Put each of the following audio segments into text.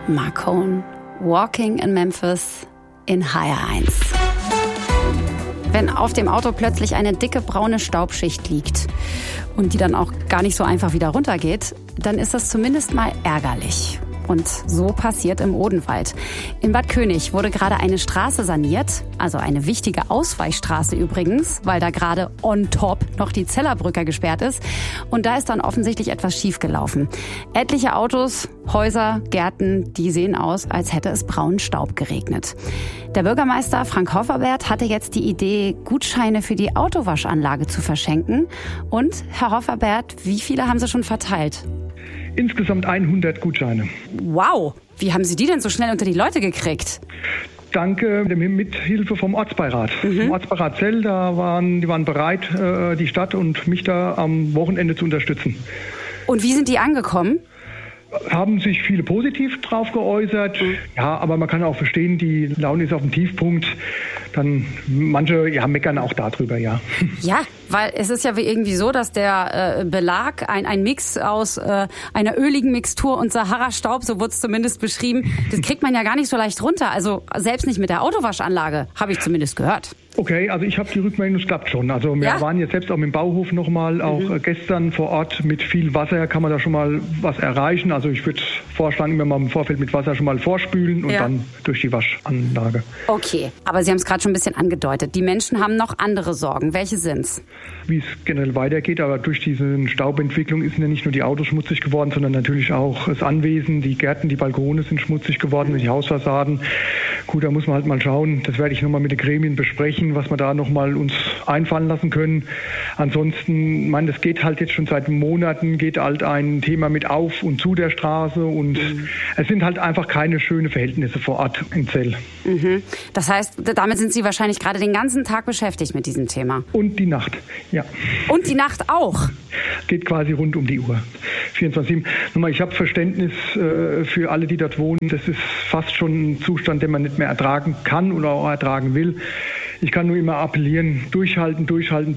Marcone, Walking in Memphis in HR1. Wenn auf dem Auto plötzlich eine dicke braune Staubschicht liegt und die dann auch gar nicht so einfach wieder runtergeht, dann ist das zumindest mal ärgerlich. Und so passiert im Odenwald. In Bad König wurde gerade eine Straße saniert, also eine wichtige Ausweichstraße übrigens, weil da gerade on top noch die Zellerbrücke gesperrt ist. Und da ist dann offensichtlich etwas schiefgelaufen. Etliche Autos, Häuser, Gärten, die sehen aus, als hätte es braunen Staub geregnet. Der Bürgermeister Frank Hofferbert hatte jetzt die Idee, Gutscheine für die Autowaschanlage zu verschenken. Und, Herr Hofferbert, wie viele haben Sie schon verteilt? Insgesamt 100 Gutscheine. Wow, wie haben Sie die denn so schnell unter die Leute gekriegt? Danke der Mithilfe vom Ortsbeirat. Vom Ortsbeirat Zell, die waren bereit, die Stadt und mich da am Wochenende zu unterstützen. Und wie sind die angekommen? Haben sich viele positiv drauf geäußert. Ja, aber man kann auch verstehen, die Laune ist auf dem Tiefpunkt. Dann manche meckern auch darüber, ja. Ja, weil es ist ja irgendwie so, dass der Belag, ein Mix aus einer öligen Mixtur und Sahara-Staub, so wurde es zumindest beschrieben, das kriegt man ja gar nicht so leicht runter. Also selbst nicht mit der Autowaschanlage, habe ich zumindest gehört. Okay, also ich habe die Rückmeldung, es klappt schon. Also wir waren jetzt selbst auch im Bauhof nochmal, auch gestern vor Ort mit viel Wasser kann man da schon mal was erreichen. Also ich würde vorschlagen, immer mal im Vorfeld mit Wasser schon mal vorspülen und dann durch die Waschanlage. Okay, aber Sie haben es gerade schon ein bisschen angedeutet. Die Menschen haben noch andere Sorgen. Welche sind's? Wie es generell weitergeht, aber durch diese Staubentwicklung sind ja nicht nur die Autos schmutzig geworden, sondern natürlich auch das Anwesen, die Gärten, die Balkone sind schmutzig geworden, die Hausfassaden. Gut, da muss man halt mal schauen. Das werde ich nochmal mit den Gremien besprechen, was wir da nochmal uns einfallen lassen können. Ansonsten, das geht halt jetzt schon seit Monaten, geht halt ein Thema mit auf und zu der Straße und es sind halt einfach keine schönen Verhältnisse vor Ort in Zell. Das heißt, damit sind Sie wahrscheinlich gerade den ganzen Tag beschäftigt mit diesem Thema. Und die Nacht, ja. Und die Nacht auch? Geht quasi rund um die Uhr. 24/7. Nochmal, ich habe Verständnis für alle, die dort wohnen. Das ist fast schon ein Zustand, den man nicht mehr ertragen kann oder auch ertragen will. Ich kann nur immer appellieren, durchhalten.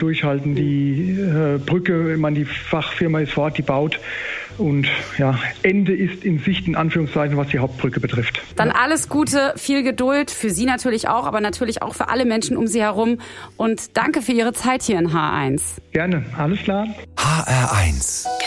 Die Brücke, die Fachfirma ist vor Ort, die baut. Und Ende ist in Sicht, in Anführungszeichen, was die Hauptbrücke betrifft. Dann alles Gute, viel Geduld, für Sie natürlich auch, aber natürlich auch für alle Menschen um Sie herum. Und danke für Ihre Zeit hier in HR1. Gerne, alles klar. HR1